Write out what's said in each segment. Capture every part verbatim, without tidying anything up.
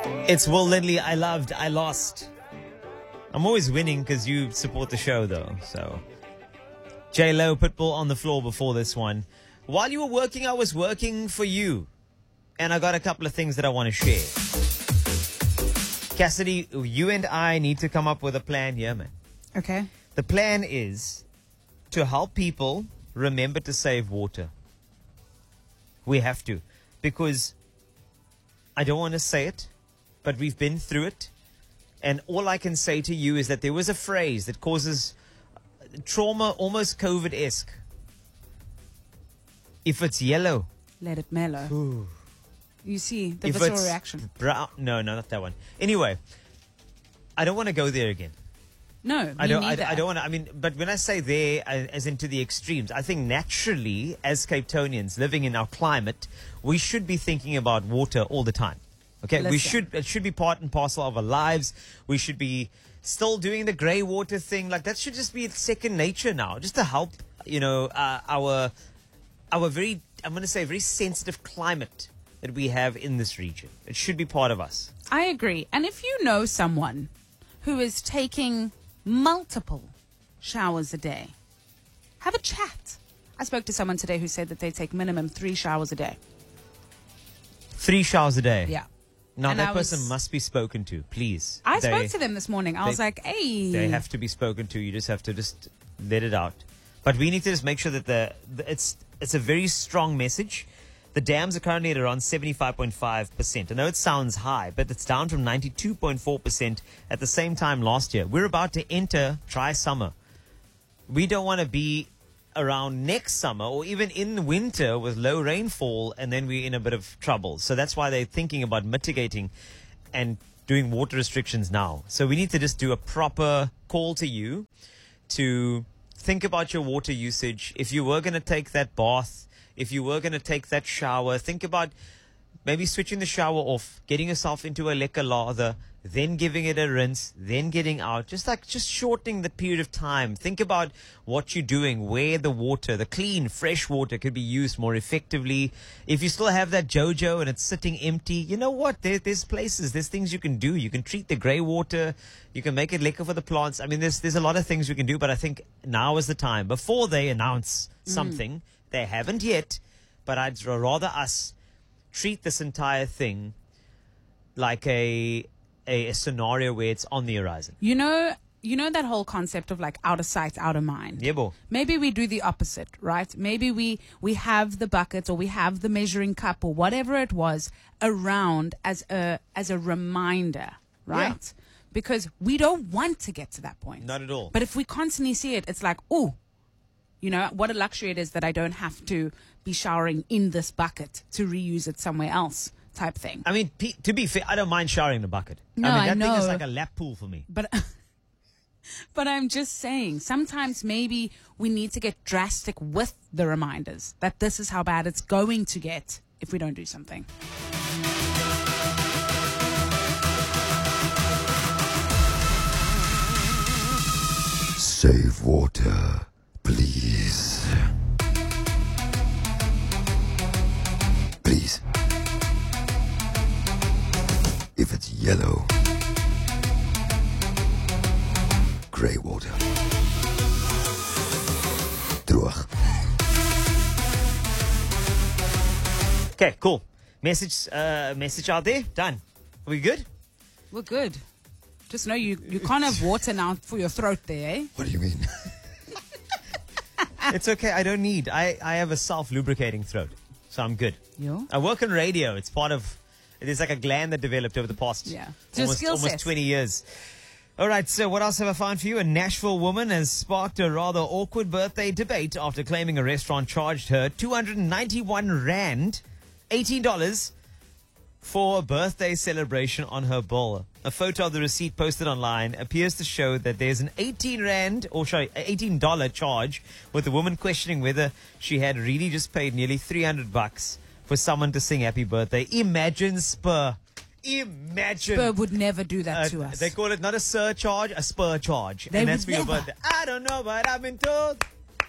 It's Will Lindley. I loved, I lost. I'm always winning because you support the show, though. So, J-Lo, Pitbull on the floor before this one. While you were working, I was working for you. And I got a couple of things that I want to share. Cassidy, you and I need to come up with a plan here, man. Okay. The plan is to help people remember to save water. We have to. Because I don't want to say it, but we've been through it. And all I can say to you is that there was a phrase that causes trauma, almost COVID-esque. If it's yellow. Let it mellow. Ooh. You see, the If visceral it's reaction. Brown, no, no, not that one. Anyway, I don't want to go there again. No, me I don't. neither. I, I don't want to. I mean, but when I say there, uh, as into the extremes, I think naturally, as Cape Townians living in our climate, we should be thinking about water all the time. Okay, we Listen. should. It should be part and parcel of our lives. We should be still doing the grey water thing. Like that should just be second nature now, just to help, you know, uh, our our very. I'm going to say very sensitive climate that we have in this region. It should be part of us. I agree. And if you know someone who is taking multiple showers a day, have a chat. I spoke to someone today who said that they take minimum three showers a day. Three showers a day. Yeah. Now And that I person was- must be spoken to, please. I They- spoke to them this morning. I was they- like, hey. They have to be spoken to. You just have to just let it out. But we need to just make sure that the, the it's it's a very strong message. The dams are currently at around seventy-five point five percent. I know it sounds high, but it's down from ninety-two point four percent at the same time last year. We're about to enter dry summer. We don't want to be around next summer or even in winter with low rainfall, and then we're in a bit of trouble. So that's why they're thinking about mitigating and doing water restrictions now. So we need to just do a proper call to you to think about your water usage. If you were going to take that bath, if you were going to take that shower, think about maybe switching the shower off, getting yourself into a lekker lather, then giving it a rinse, then getting out. Just like just shortening the period of time. Think about what you're doing, where the water, the clean, fresh water could be used more effectively. If you still have that JoJo and it's sitting empty, you know what? There, there's places, there's things you can do. You can treat the grey water. You can make it lekker for the plants. I mean, there's there's a lot of things we can do, but I think now is the time. Before they announce something, they haven't yet, but I'd rather us treat this entire thing like a, a a scenario where it's on the horizon. You know, you know that whole concept of like out of sight, out of mind. Yeah, bo. Maybe we do the opposite, right? Maybe we we have the bucket or we have the measuring cup or whatever it was around as a as a reminder, right? Because we don't want to get to that point. Not at all. But if we constantly see it, it's like, oh, you know, what a luxury it is that I don't have to be showering in this bucket to reuse it somewhere else type thing. I mean, P- to be fair, I don't mind showering in the bucket. No, I mean, I that thing is know. like a lap pool for me. But but I'm just saying, sometimes maybe we need to get drastic with the reminders that this is how bad it's going to get if we don't do something. Save water, please. Please. If it's yellow, grey water. Droog. Okay, cool. Message, uh, message out there. Done. Are we good? We're good. Just know you, you can't have water now for your throat there, eh? What do you mean? It's okay. I don't need. I, I have a self-lubricating throat, so I'm good. You? I work in radio. It's part of. There's like a gland that developed over the past Yeah. It's your almost, skill almost set. twenty years. All right, so what else have I found for you? A Nashville woman has sparked a rather awkward birthday debate after claiming a restaurant charged her two hundred ninety-one rand, eighteen dollars, for a birthday celebration on her bill. A photo of the receipt posted online appears to show that there's an eighteen rand, or sorry, eighteen dollars charge, with the woman questioning whether she had really just paid nearly three hundred bucks for someone to sing happy birthday. Imagine Spur. Imagine. Spur would never do that Uh, to us. They call it not a surcharge, a spur charge. They and that's would for your never. birthday. I don't know, but I've been told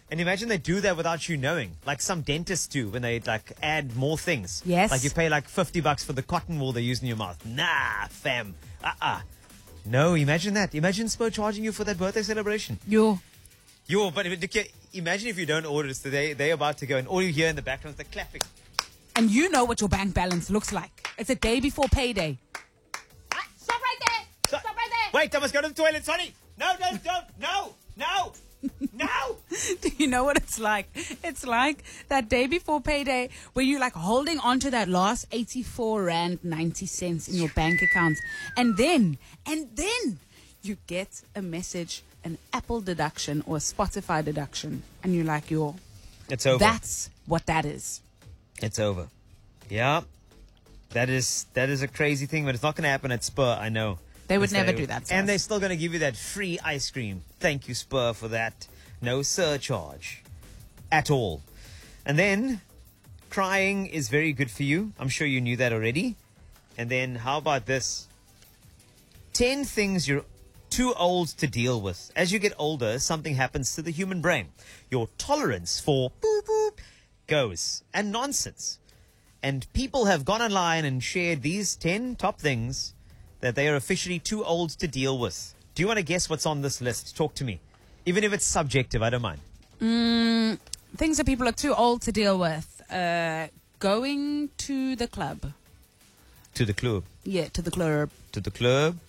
And imagine they do that without you knowing, like some dentists do when they like add more things. Yes. Like you pay like fifty bucks for the cotton wool they use in your mouth. Nah, fam. Uh-uh. No, imagine that. Imagine Spur charging you for that birthday celebration. Yo. Yo, but if it, imagine if you don't order this, they, they're about to go and all you hear in the background is the clapping. And you know what your bank balance looks like. It's a day before payday. Ah, stop right there. So- Stop right there. Wait, I must go to the toilet, Sonny. No, no, don't. No, no, no. Do you know what it's like? It's like that day before payday where you're like holding on to that last eighty-four rand ninety cents in your bank account. And then, and then you get a message, an Apple deduction or a Spotify deduction. And you're like, yo, It's over. that's what that is. It's over. Yeah. That is that is a crazy thing, but it's not going to happen at Spur, I know. They would Yes, never they- do that to And us. they're still going to give you that free ice cream. Thank you, Spur, for that. No surcharge at all. And then, crying is very good for you. I'm sure you knew that already. And then, how about this? ten things you're too old to deal with. As you get older, something happens to the human brain. Your tolerance for boop boop goes. And nonsense. And people have gone online and shared these ten top things that they are officially too old to deal with. Do you want to guess what's on this list? Talk to me. Even if it's subjective, I don't mind. Mm, things that people are too old to deal with. Uh, going to the club. To the club. Yeah, to the club. To the club.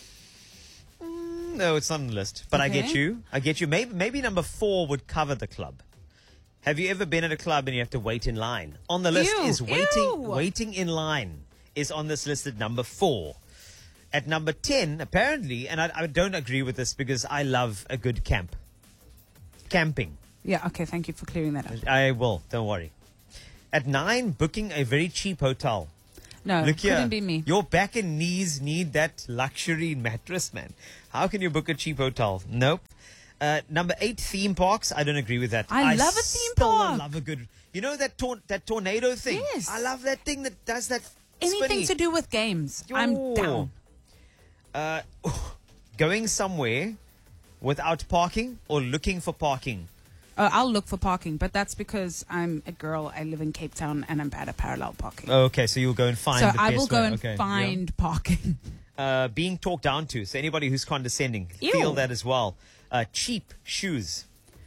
Mm, no, it's not on the list. But I get Okay. you. I get you. Maybe, maybe number four would cover the club. Have you ever been at a club and you have to wait in line? On the list Ew, is waiting. ew. Waiting in line is on this list at number four. At number ten, apparently, and I, I don't agree with this because I love a good camp. Camping. Yeah, okay, thank you for clearing that up. I will. Don't worry. At nine, booking a very cheap hotel. No, Look here. couldn't be me. Your back and knees need that luxury mattress, man. How can you book a cheap hotel? Nope. Uh, number eight, theme parks. I don't agree with that. I love a theme still park. love a good. You know that tor- that tornado thing? Yes. I love that thing that does that. Anything spinny. to do with games, I'm Yo. down. Uh, going somewhere without parking or looking for parking. Uh, I'll look for parking, but that's because I'm a girl. I live in Cape Town, and I'm bad at parallel parking. Okay, so you'll go and find. so the I best will go way. and Okay, yeah. find parking. Uh, being talked down to. So anybody who's condescending, Ew. feel that as well. Uh, cheap shoes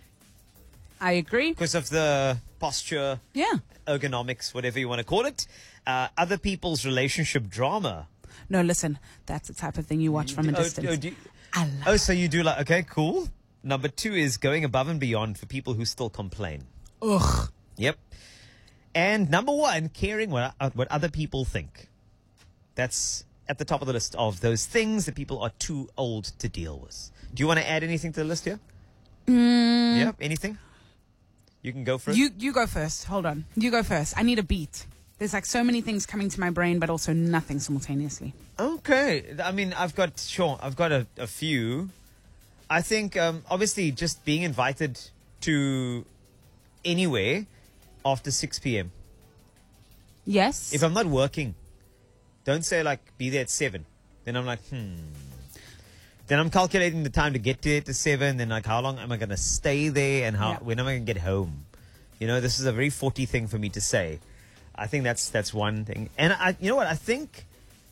I agree. because of the posture, Yeah. ergonomics, whatever you want to call it. Uh, other people's relationship drama. No, listen, that's the type of thing you watch from a Oh, distance. oh, do you- I love oh, so you do like, okay, cool. Number two is going above and beyond for people who still complain. Ugh. Yep. And number one, caring what, uh, what other people think. That's at the top of the list of those things that people are too old to deal with. Do you want to add anything to the list here? Mm, Yeah, anything? You can go for it. you you go first. Hold on. You go first. I need a beat. There's like so many things coming to my brain, but also nothing simultaneously. Okay. I mean, I've got, sure, I've got a, a few. I think, um, obviously, just being invited to anywhere after six p.m. Yes. If I'm not working, don't say, like, be there at seven. Then I'm like, hmm. Then I'm calculating the time to get there to seven. Then, like, how long am I going to stay there? And how Yeah. when am I going to get home? You know, this is a very forty thing for me to say. I think that's that's one thing. And I, you know what? I think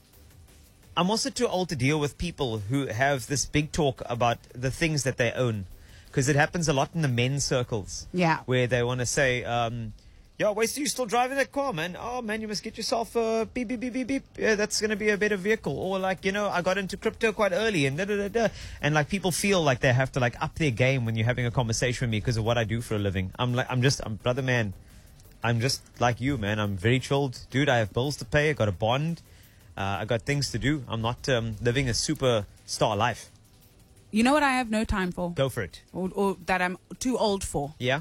I'm also too old to deal with people who have this big talk about the things that they own, because it happens a lot in the men's circles. Yeah. Where they want to say, um, "Yeah, wait, so you still driving that car, man? Oh man, you must get yourself a beep beep beep beep beep. Yeah, that's going to be a better vehicle." Or like, you know, I got into crypto quite early, and da da da da. And like people feel like they have to like up their game when you're having a conversation with me because of what I do for a living. I'm like, I'm just, I'm brother man. I'm just like you, man. I'm very chilled. Dude, I have bills to pay. I got a bond. Uh, I got things to do. I'm not um, living a superstar life. You know what I have no time for? Go for it. Or, or that I'm too old for? Yeah?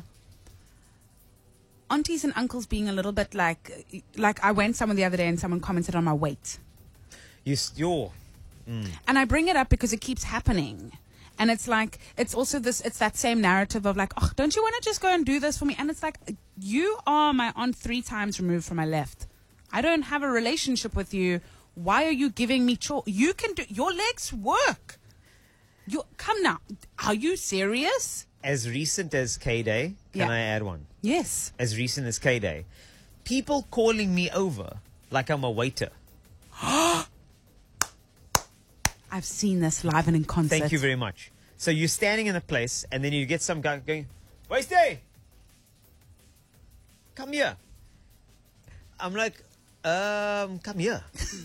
Aunties and uncles being a little bit like, like I went somewhere the other day and someone commented on my weight. You, s- you're... And I bring it up because it keeps happening. And it's like, it's also this, it's that same narrative of like, oh, don't you want to just go and do this for me? And it's like, you are my aunt three times removed from my left. I don't have a relationship with you. Why are you giving me chore? You can do, your legs work. You come now. Are you serious? As recent as K-Day, can Yeah. I add one? Yes. As recent as K-Day. People calling me over like I'm a waiter. I've seen this live and in concert. Thank you very much. So you're standing in a place and then you get some guy going, Waste, come here. I'm like, um, come here.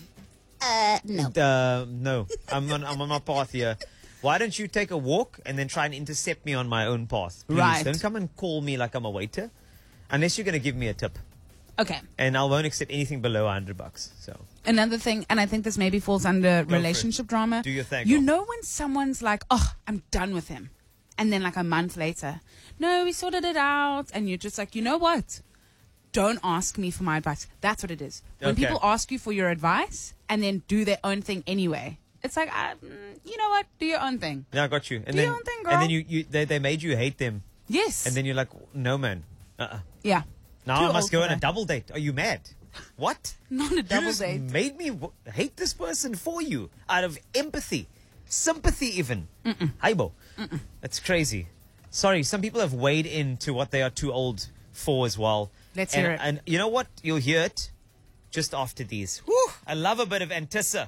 Uh, no. Uh, no, I'm on, I'm on my path here. Why don't you take a walk and then try and intercept me on my own path? Please. Right. Don't come and call me like I'm a waiter unless you're going to give me a tip. Okay. And I won't accept anything below one hundred bucks. So Another thing, and I think this maybe falls under for it. relationship drama. Do your thing, You girl. know when someone's like, oh, I'm done with him. And then like a month later, no, we sorted it out. And you're just like, you know what? Don't ask me for my advice. That's what it is. When Okay. people ask you for your advice and then do their own thing anyway, it's like, uh, mm, you know what? Do your own thing. yeah, I got you. And Do then, your own thing, and girl. then you, you they, they made you hate them. Yes. And then you're like, no, man. Uh-uh. yeah. Now Too I must old go for on a that. double date. Are you mad? What? Not a You double just date. made me w- hate this person for you out of empathy, sympathy, even. Aibo. That's crazy. Sorry, some people have weighed into what they are too old for as well. Let's and, hear it. And you know what? You'll hear it just after these. Whew, I love a bit of Antissa.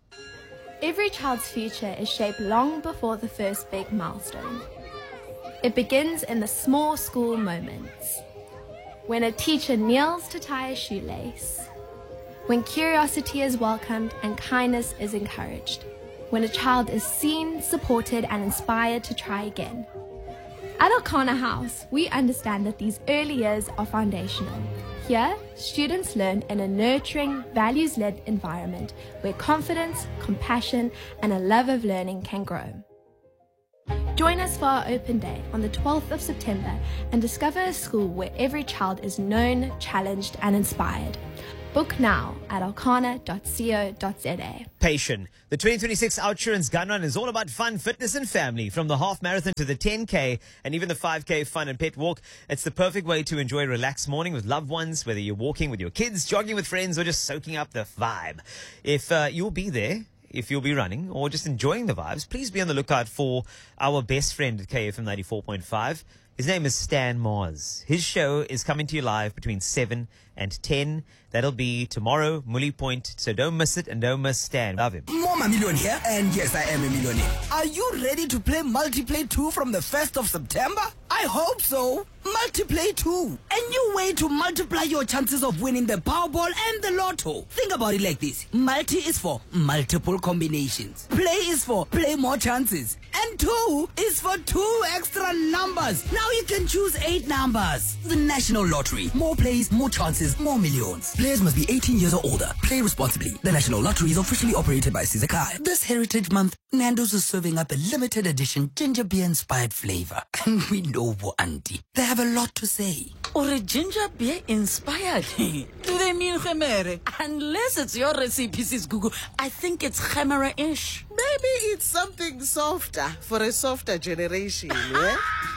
Every child's future is shaped long before the first big milestone. It begins in the small school moments. When a teacher kneels to tie a shoelace. When curiosity is welcomed and kindness is encouraged. When a child is seen, supported, and inspired to try again. At Alcana House, we understand that these early years are foundational. Here, students learn in a nurturing, values-led environment where confidence, compassion, and a love of learning can grow. Join us for our open day on the twelfth of September and discover a school where every child is known, challenged, and inspired. Book now at alcana dot co dot za. Patient. The twenty twenty-six Outsurance Gun Run is all about fun, fitness, and family. From the half marathon to the ten K and even the five K fun and pet walk, it's the perfect way to enjoy a relaxed morning with loved ones, whether you're walking with your kids, jogging with friends, or just soaking up the vibe. If uh, you'll be there, if you'll be running or just enjoying the vibes, please be on the lookout for our best friend at K F M ninety-four point five. His name is Stan Mars. His show is coming to you live between seven and ten. That'll be tomorrow, Mully Point. So don't miss it and don't miss Stan. Love him. Mama Million here, and yes, I am a millionaire. Are you ready to play Multiplay two from the first of September? I hope so. Multiplay two. A new way to multiply your chances of winning the Powerball and the Lotto. Think about it like this. Multi is for multiple combinations. Play is for play more chances. And two is for two extra numbers. Now you can choose eight numbers. The National Lottery. More plays, more chances, more millions. Players must be eighteen years or older. Play responsibly. The National Lottery is officially operated by Sizakai. This Heritage Month, Nando's is serving up a limited edition ginger beer inspired flavor. And we know what auntie. They have a lot to say. Or a ginger beer inspired. Do they mean gemere? Unless it's your recipe, sis Google. I think it's gemere-ish. Maybe it's something softer for a softer generation, yeah?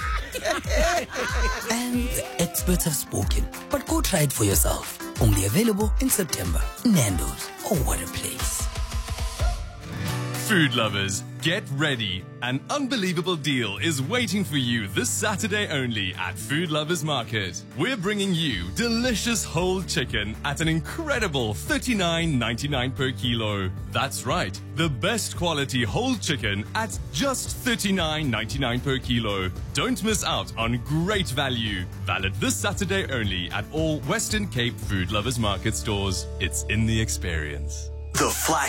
And the experts have spoken. But go try it for yourself. Only available in September. Nando's. Oh, what a place. Food lovers, get ready. An unbelievable deal is waiting for you this Saturday only at Food Lovers Market. We're bringing you delicious whole chicken at an incredible thirty-nine ninety-nine per kilo. That's right, the best quality whole chicken at just thirty-nine ninety-nine per kilo. Don't miss out on great value. Valid this Saturday only at all Western Cape Food Lovers Market stores. It's in the experience. The Flash.